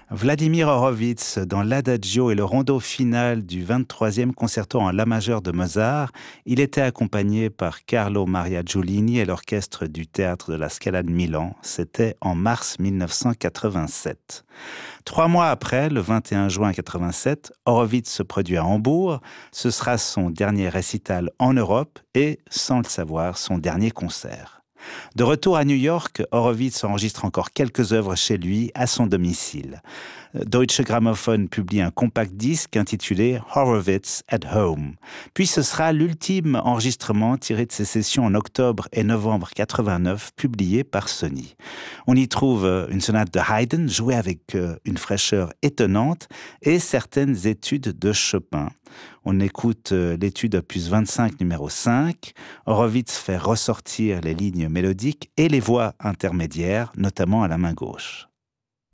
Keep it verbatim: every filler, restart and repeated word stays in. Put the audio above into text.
Vladimir Horowitz, dans l'Adagio et le rondo final du vingt-troisième concerto en La majeur de Mozart, il était accompagné par Carlo Maria Giulini et l'orchestre du Théâtre de la Scala de Milan. C'était en mars mille neuf cent quatre-vingt-sept. Trois mois après, le vingt et un juin quatre-vingt-sept, Horowitz se produit à Hambourg. Ce sera son dernier récital en Europe et, sans le savoir, son dernier concert. De retour à New York, Horowitz enregistre encore quelques œuvres chez lui, à son domicile. Deutsche Grammophon publie un compact disque intitulé Horowitz at Home. Puis ce sera l'ultime enregistrement tiré de ses sessions en octobre et novembre quatre-vingt-neuf, publié par Sony. On y trouve une sonate de Haydn, jouée avec une fraîcheur étonnante, et certaines études de Chopin. On écoute l'étude opus vingt-cinq numéro cinq. Horowitz fait ressortir les lignes mélodiques et les voix intermédiaires, notamment à la main gauche.